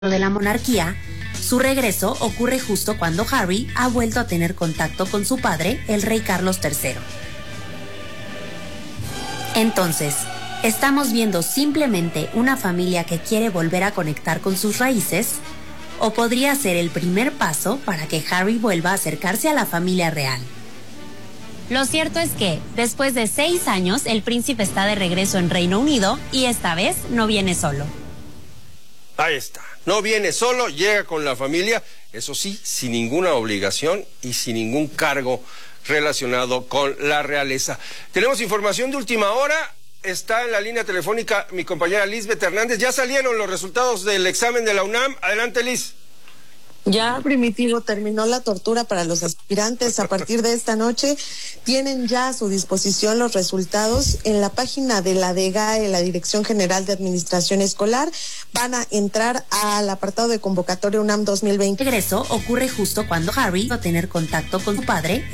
de la monarquía, su regreso ocurre justo cuando Harry ha vuelto a tener contacto con su padre, el rey Carlos III. Entonces, ¿estamos viendo simplemente una familia que quiere volver a conectar con sus raíces? ¿O podría ser el primer paso para que Harry vuelva a acercarse a la familia real? Lo cierto es que, después de 6 años, el príncipe está de regreso en Reino Unido y esta vez no viene solo. Ahí está. No viene solo, llega con la familia, eso sí, sin ninguna obligación y sin ningún cargo relacionado con la realeza. Tenemos información de última hora. Está en la línea telefónica mi compañera Lisbeth Hernández. Ya salieron los resultados del examen de la UNAM. Adelante, Liz. Ya, Primitivo, terminó la tortura para los aspirantes. A partir de esta noche tienen ya a su disposición los resultados en la página de la DGAE, la Dirección General de Administración Escolar. Van a entrar al apartado de convocatoria UNAM 2020. El regreso ocurre justo cuando Harry va a tener contacto con su padre,